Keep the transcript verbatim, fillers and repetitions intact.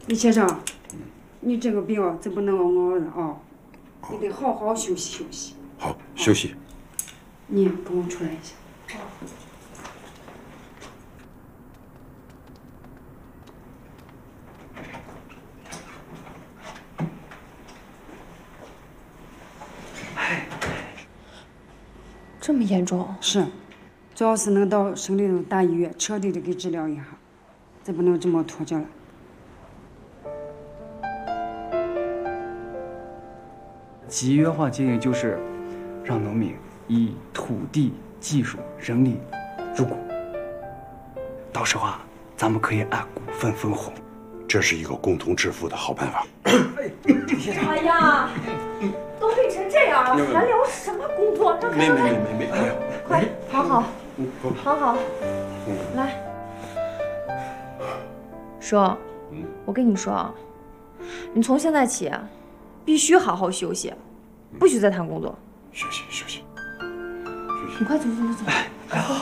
李先生，你这个病这不能熬了啊，你得好好休息休息。 好，休息。 你跟我出来一下。 这么严重？ 是，主要是能到省里头大医院彻底的给治疗一下，再不能这么拖着了。 集约化经营就是让农民以土地、技术、人力入股，到时候啊，咱们可以按股份分红， 这是一个共同致富的好办法。 哎呀，都累成这样了，还聊什么工作？让没没没没没，哎呀， 快躺好，躺好，来。说，我跟你说啊，你从现在起啊，必须好好休息，不许再谈工作。 休息休息。 你快走走走走。